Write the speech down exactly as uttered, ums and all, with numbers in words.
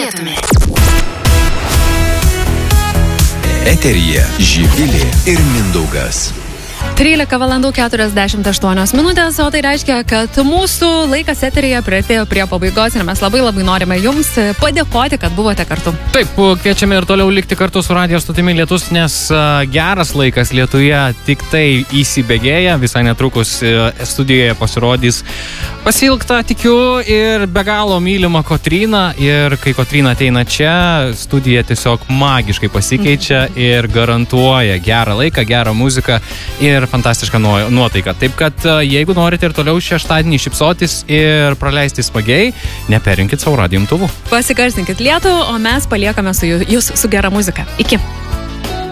norėtume. Eteryje Živilė ir Mindaugas. trylika valandų keturiasdešimt aštuonios minutės, o tai reiškia, kad mūsų laikas eteryje priartėjo prie pabaigos ir mes labai labai norime jums padėkoti, kad buvote kartu. Taip, kviečiame ir toliau likti kartu su radijo stotimi Lietus, nes geras laikas Lietuje tik tai įsibėgėja, visai netrukus studijoje pasirodys pasilgta, tikiu, ir be galo mylima Kotryna, ir kai Kotryna ateina čia, studija tiesiog magiškai pasikeičia ir garantuoja gerą laiką, gerą muziką ir fantastišką nuotaiką. Taip kad jeigu norite ir toliau šeštadienį šypsotis ir praleisti smagiai, neperinkit savo radijo imtuvų. Pasigarsinkit Lietuvą, o mes paliekame su jūs su gera muzika. Iki.